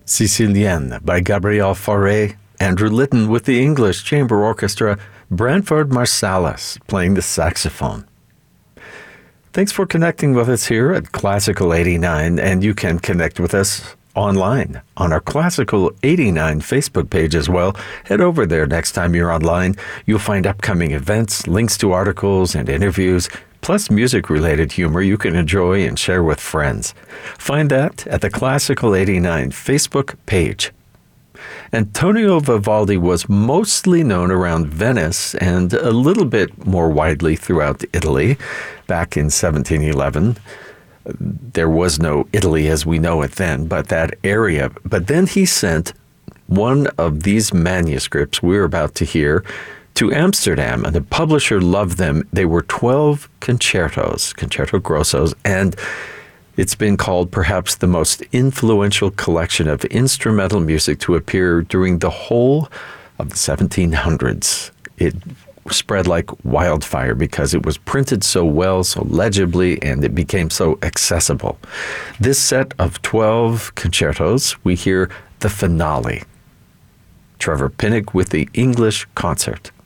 Sicilienne by Gabriel Fauré, Andrew Litton with the English Chamber Orchestra, Branford Marsalis playing the saxophone. Thanks for connecting with us here at Classical 89, and you can connect with us online on our Classical 89 Facebook page as well. Head over there next time you're online. You'll find upcoming events, links to articles and interviews, plus music-related humor you can enjoy and share with friends. Find that at the Classical 89 Facebook page. Antonio Vivaldi was mostly known around Venice and a little bit more widely throughout Italy. Back in 1711, there was no Italy as we know it then, but that area. But then he sent one of these manuscripts we're about to hear to Amsterdam, and the publisher loved them. They were 12 concertos, concerto grossos, and it's been called perhaps the most influential collection of instrumental music to appear during the whole of the 1700s. It spread like wildfire because it was printed so well, so legibly, and it became so accessible. This set of 12 concertos, we hear the finale. Trevor Pinnock with the English Concert.